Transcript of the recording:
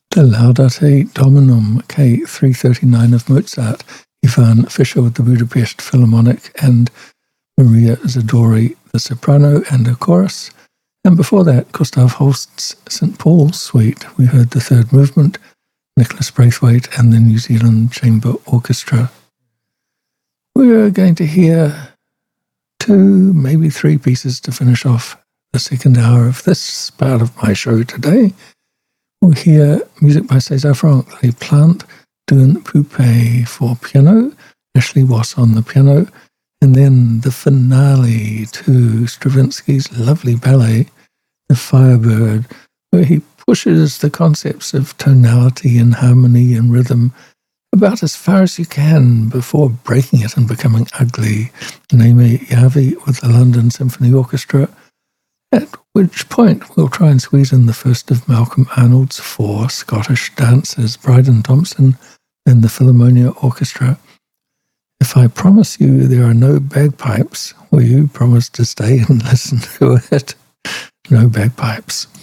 The Laudate Dominum K339 of Mozart, Ivan Fischer with the Budapest Philharmonic, and Maria Zadori, the soprano and a chorus. And before that, Gustav Holst's St. Paul's Suite. We heard the third movement, Nicholas Braithwaite and the New Zealand Chamber Orchestra. We're going to hear 2, maybe 3 pieces to finish off the second hour of this part of my show today. We'll hear music by César Franck, Les Plantes d'une Poupée for piano, Ashley Wass on the piano, and then the finale to Stravinsky's lovely ballet, The Firebird, where he pushes the concepts of tonality and harmony and rhythm about as far as you can before breaking it and becoming ugly. Naomi Yavi with the London Symphony Orchestra, at which point we'll try and squeeze in the first of Malcolm Arnold's 4 Scottish dances, Bryden Thompson and the Philharmonia Orchestra. If I promise you there are no bagpipes, will you promise to stay and listen to it? No bagpipes.